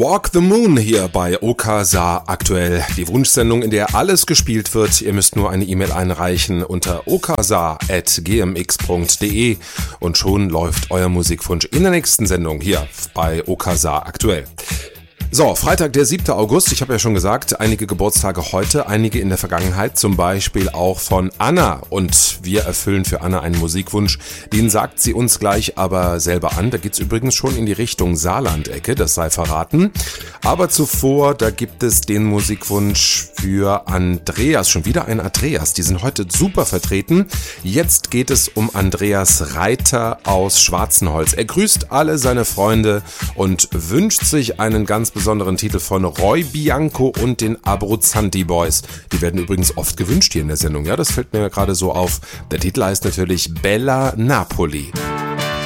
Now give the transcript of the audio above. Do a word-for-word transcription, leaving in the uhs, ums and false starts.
Walk the Moon hier bei Okasa aktuell. Die Wunschsendung, in der alles gespielt wird. Ihr müsst nur eine E-Mail einreichen unter okasa at g m x punkt d e und schon läuft euer Musikwunsch in der nächsten Sendung hier bei Okasa aktuell. So, Freitag, der siebter August. Ich habe ja schon gesagt, einige Geburtstage heute, einige in der Vergangenheit, zum Beispiel auch von Anna. Und wir erfüllen für Anna einen Musikwunsch, den sagt sie uns gleich aber selber an. Da geht's übrigens schon in die Richtung Saarland-Ecke, das sei verraten. Aber zuvor, da gibt es den Musikwunsch für Andreas. Schon wieder ein Andreas, die sind heute super vertreten. Jetzt geht es um Andreas Reiter aus Schwarzenholz. Er grüßt alle seine Freunde und wünscht sich einen ganz besonderen besonderen Titel von Roy Bianco und den Abruzzanti Boys. Die werden übrigens oft gewünscht hier in der Sendung. Ja, das fällt mir gerade so auf. Der Titel heißt natürlich Bella Napoli.